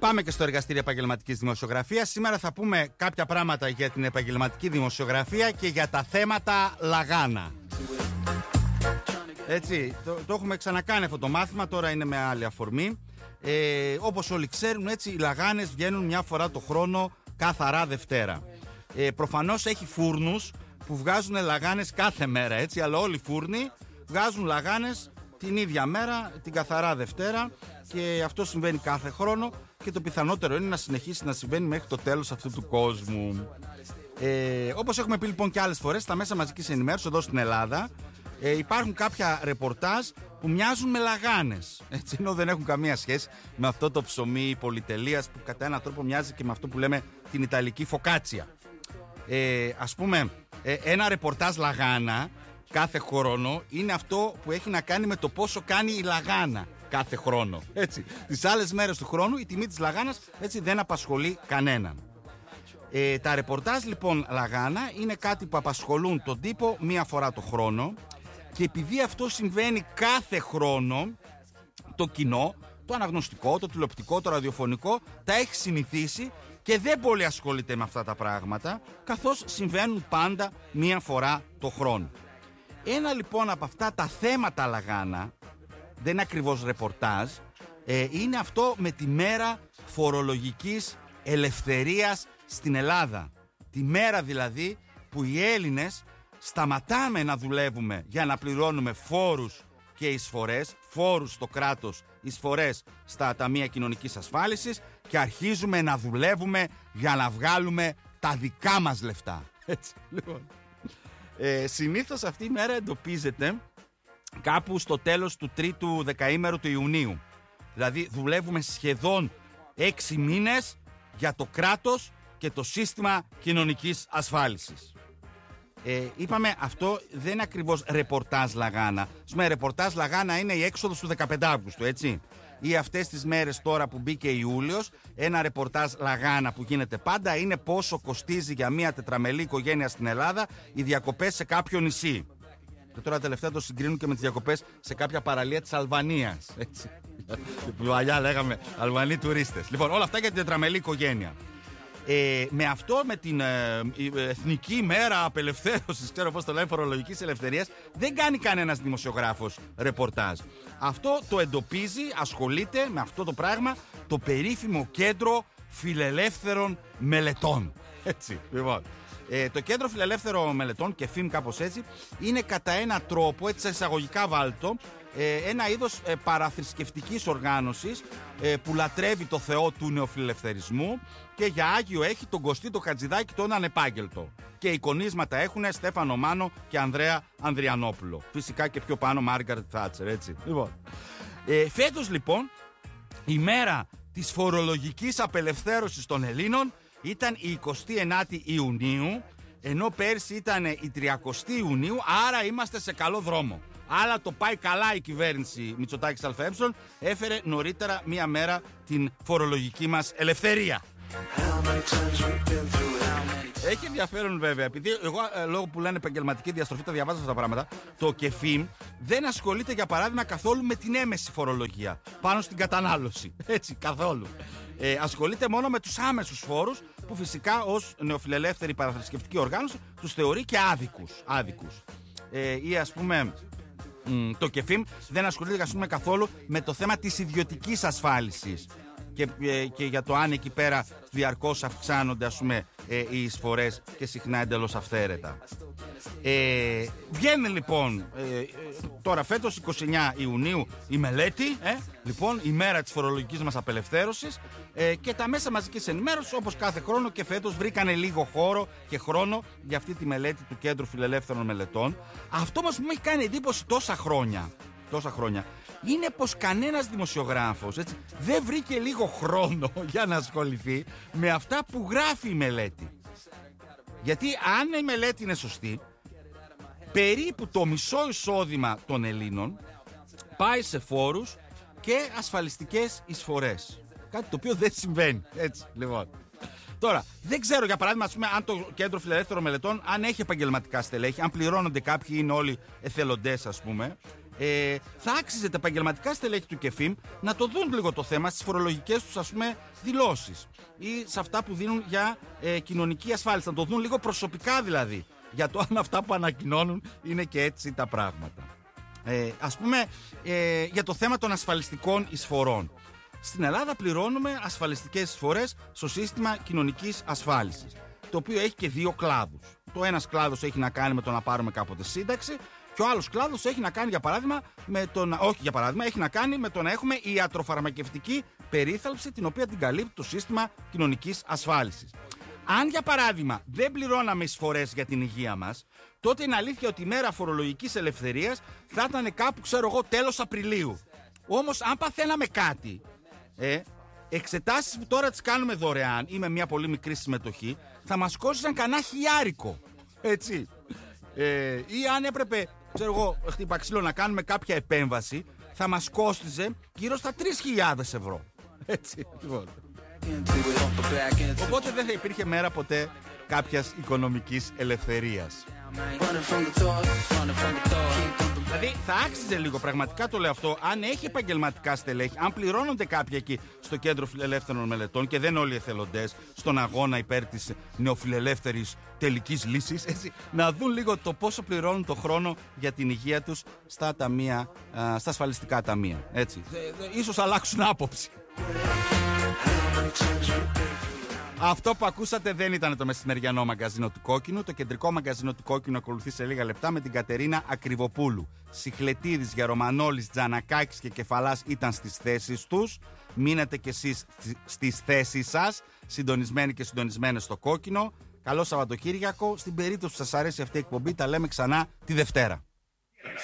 Πάμε και στο εργαστήριο επαγγελματικής δημοσιογραφίας. Σήμερα θα πούμε κάποια πράγματα για την επαγγελματική δημοσιογραφία και για τα θέματα λαγάνα. Έτσι, το έχουμε ξανακάνει αυτό το μάθημα, τώρα είναι με άλλη αφορμή. Όπως όλοι ξέρουν, έτσι, οι λαγάνες βγαίνουν μια φορά το χρόνο, καθαρά Δευτέρα. Προφανώς έχει φούρνους που βγάζουν λαγάνες κάθε μέρα, έτσι, αλλά όλοι οι φούρνοι βγάζουν λαγάνες την ίδια μέρα, την καθαρά Δευτέρα, και αυτό συμβαίνει κάθε χρόνο και το πιθανότερο είναι να συνεχίσει να συμβαίνει μέχρι το τέλος αυτού του κόσμου. Όπως έχουμε πει λοιπόν και άλλες φορές, στα μέσα μαζικής ενημέρωσης εδώ στην Ελλάδα υπάρχουν κάποια ρεπορτάζ που μοιάζουν με λαγάνες, έτσι, ενώ δεν έχουν καμία σχέση με αυτό το ψωμί πολυτελείας που κατά έναν τρόπο μοιάζει και με αυτό που λέμε την ιταλική φοκάτσια. Ας πούμε, ένα ρεπορτάζ λαγάνα κάθε χρόνο είναι αυτό που έχει να κάνει με το πόσο κάνει η λαγάνα κάθε χρόνο. Έτσι. Τις άλλες μέρες του χρόνου η τιμή της λαγάνας, έτσι, δεν απασχολεί κανέναν. Τα ρεπορτάζ λοιπόν λαγάνα είναι κάτι που απασχολούν τον τύπο μία φορά το χρόνο, και επειδή αυτό συμβαίνει κάθε χρόνο, το κοινό, το αναγνωστικό, το τηλεοπτικό, το ραδιοφωνικό τα έχει συνηθίσει και δεν πολύ ασχολείται με αυτά τα πράγματα, καθώς συμβαίνουν πάντα μία φορά το χρόνο. Ένα λοιπόν από αυτά τα θέματα λαγάνα, δεν είναι ακριβώς ρεπορτάζ, είναι αυτό με τη μέρα φορολογικής ελευθερίας στην Ελλάδα. Τη μέρα δηλαδή που οι Έλληνες σταματάμε να δουλεύουμε για να πληρώνουμε φόρους και εισφορές, φόρους στο κράτος, εισφορές στα ταμεία κοινωνικής ασφάλισης, και αρχίζουμε να δουλεύουμε για να βγάλουμε τα δικά μας λεφτά. Έτσι, λοιπόν. Συνήθως αυτή η μέρα εντοπίζεται κάπου στο τέλος του τρίτου δεκαήμερου του Ιουνίου. Δηλαδή δουλεύουμε σχεδόν 6 μήνες για το κράτος και το σύστημα κοινωνικής ασφάλισης. Είπαμε, αυτό δεν είναι ακριβώς ρεπορτάζ λαγάνα. Ρεπορτάζ λαγάνα είναι η έξοδος του 15 Αύγουστου, έτσι. Ή αυτές τις μέρες τώρα που μπήκε Ιούλιος, ένα ρεπορτάζ λαγάνα που γίνεται πάντα είναι πόσο κοστίζει για μια τετραμελή οικογένεια στην Ελλάδα οι διακοπές σε κάποιο νησί. Και τώρα τελευταία το συγκρίνουν και με τις διακοπές σε κάποια παραλία της Αλβανίας, έτσι. Παλιά λέγαμε Αλβανοί τουρίστες. Λοιπόν, όλα αυτά για την τετραμελή οικογένεια. Με αυτό, με την Εθνική Μέρα Απελευθέρωσης, ξέρω πώς το λένε, φορολογικής ελευθερίας, δεν κάνει κανένας δημοσιογράφος ρεπορτάζ. Αυτό το εντοπίζει, ασχολείται με αυτό το πράγμα το περίφημο Κέντρο Φιλελεύθερων Μελετών. Έτσι, λοιπόν. Το Κέντρο Φιλελεύθερων Μελετών, και ΦΙΜ κάπως έτσι, είναι κατά ένα τρόπο, έτσι εισαγωγικά βάλτο, ένα είδος παραθρησκευτικής οργάνωσης που λατρεύει το Θεό του νεοφιλελευθερισμού και για άγιο έχει τον Κωστή το Χατζηδάκη τον ανεπάγγελτο. Και εικονίσματα έχουν Στέφανο Μάνο και Ανδρέα Ανδριανόπουλο. Φυσικά και πιο πάνω Μάργαρετ Θάτσερ, έτσι. Λοιπόν, φέτος λοιπόν η μέρα της φορολογικής απελευθέρωσης των Ελλήνων ήταν η 29η Ιουνίου, ενώ πέρσι ήταν η 30η Ιουνίου, άρα είμαστε σε καλό δρόμο. Αλλά το πάει καλά η κυβέρνηση Μητσοτάκης ΑΕ, έφερε νωρίτερα μία μέρα την φορολογική μας ελευθερία. Έχει ενδιαφέρον βέβαια, επειδή εγώ λόγω που λένε επαγγελματική διαστροφή τα διαβάζω αυτά τα πράγματα, το ΚΕΦΙΜ δεν ασχολείται για παράδειγμα καθόλου με την έμεση φορολογία πάνω στην κατανάλωση. Έτσι, καθόλου. Ασχολείται μόνο με τους άμεσους φόρους που φυσικά ως νεοφιλελεύθερη παραθρησκευτική οργάνωση τους θεωρεί και άδικους. Ή ας πούμε το ΚΕΦΙΜ δεν ασχολείται, ας πούμε, καθόλου με το θέμα της ιδιωτικής ασφάλισης και για το αν εκεί πέρα διαρκώς αυξάνονται, ας πούμε, οι εισφορές και συχνά εντελώς αυθαίρετα. Βγαίνει λοιπόν τώρα φέτος 29 Ιουνίου η μελέτη, λοιπόν η μέρα της φορολογικής μας απελευθέρωσης, και τα μέσα μαζικής ενημέρωσης όπως κάθε χρόνο και φέτος βρήκανε λίγο χώρο και χρόνο για αυτή τη μελέτη του Κέντρου Φιλελεύθερων Μελετών. Αυτό όμως που μου έχει κάνει εντύπωση τόσα χρόνια είναι πως κανένας δημοσιογράφος, έτσι, δεν βρήκε λίγο χρόνο για να ασχοληθεί με αυτά που γράφει η μελέτη. Γιατί αν η μελέτη είναι σωστή, περίπου το μισό εισόδημα των Ελλήνων πάει σε φόρους και ασφαλιστικές εισφορές. Κάτι το οποίο δεν συμβαίνει, έτσι, λοιπόν. Τώρα, δεν ξέρω για παράδειγμα, ας πούμε, αν το Κέντρο Φιλελεύθερων Μελετών, αν έχει επαγγελματικά στελέχη, αν πληρώνονται κάποιοι, είναι όλοι εθελοντές, ας πούμε. Θα άξιζε τα επαγγελματικά στελέχη του ΚΕΦΙΜ να το δουν λίγο το θέμα στις φορολογικές τους, ας πούμε, δηλώσεις ή σε αυτά που δίνουν για κοινωνική ασφάλιση. Να το δουν λίγο προσωπικά δηλαδή, για το αν αυτά που ανακοινώνουν είναι και έτσι τα πράγματα. Ας πούμε, για το θέμα των ασφαλιστικών εισφορών. Στην Ελλάδα πληρώνουμε ασφαλιστικές εισφορές στο σύστημα κοινωνικής ασφάλισης, το οποίο έχει και δύο κλάδους. Το ένας κλάδος έχει να κάνει με το να πάρουμε κάποτε σύνταξη και ο άλλος κλάδος έχει να κάνει, για παράδειγμα, έχει να κάνει με το να έχουμε ιατροφαρμακευτική περίθαλψη, την οποία την καλύπτει το σύστημα κοινωνικής ασφάλισης. Αν, για παράδειγμα, δεν πληρώναμε εισφορές για την υγεία μας, τότε είναι αλήθεια ότι η μέρα φορολογικής ελευθερίας θα ήταν κάπου, ξέρω εγώ, τέλος Απριλίου. Όμως, αν παθαίναμε κάτι, εξετάσεις που τώρα τις κάνουμε δωρεάν ή με μια πολύ μικρή συμμετοχή, θα μας κόστησαν κανένα χιλιάρικο. Έτσι. Ή αν έπρεπε, ξέρω εγώ, χτύπα ξύλο, να κάνουμε κάποια επέμβαση, θα μας κόστιζε γύρω στα 3.000 ευρώ. Έτσι, λοιπόν. Οπότε δεν θα υπήρχε μέρα ποτέ κάποιας οικονομικής ελευθερίας. Δηλαδή θα άξιζε λίγο, πραγματικά το λέω αυτό, αν έχει επαγγελματικά στελέχη, αν πληρώνονται κάποιοι εκεί στο Κέντρο Φιλελεύθερων Μελετών και δεν όλοι εθελοντές στον αγώνα υπέρ της νεοφιλελεύθερης τελικής λύσης, έτσι, να δουν λίγο το πόσο πληρώνουν το χρόνο για την υγεία τους στα ταμεία, στα ασφαλιστικά ταμεία. Έτσι. Ίσως αλλάξουν άποψη. Αυτό που ακούσατε δεν ήταν το μεσημεριανό μαγκαζίνο του Κόκκινου. Το κεντρικό μαγκαζίνο του Κόκκινου ακολουθεί σε λίγα λεπτά με την Κατερίνα Ακριβοπούλου. Σιχλετίδης, Γερομανόλης, Τζανακάκης και Κεφαλάς ήταν στις θέσεις τους. Μείνετε κι εσείς στις θέσεις σας, συντονισμένοι και συντονισμένες στο Κόκκινο. Καλό Σαββατοκύριακο. Στην περίπτωση που σας αρέσει αυτή η εκπομπή, τα λέμε ξανά τη Δευτέρα.